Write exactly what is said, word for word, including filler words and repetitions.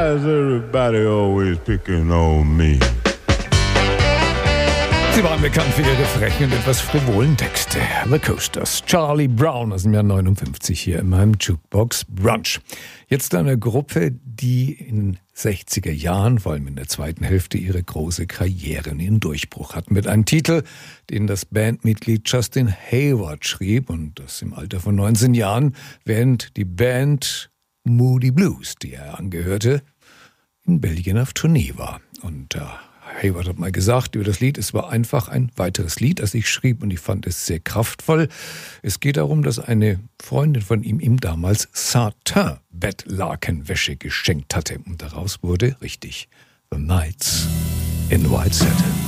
Why is everybody always picking on me? Sie waren bekannt für ihre frechen und etwas frivolen Texte. The Coasters, Charlie Brown aus dem Jahr neunundfünfzig hier in meinem Jukebox Brunch. Jetzt eine Gruppe, die in den sechziger Jahren, vor allem in der zweiten Hälfte, ihre große Karriere und ihren Durchbruch hat. Mit einem Titel, den das Bandmitglied Justin Hayward schrieb, und das im Alter von neunzehn Jahren, während die Band Moody Blues, die er angehörte, in Belgien auf Tournee war. Und äh, Hayward hat mal gesagt über das Lied, es war einfach ein weiteres Lied, das ich schrieb, und ich fand es sehr kraftvoll. Es geht darum, dass eine Freundin von ihm ihm damals Satin-Bettlakenwäsche geschenkt hatte. Und daraus wurde richtig The Nights in White Satin.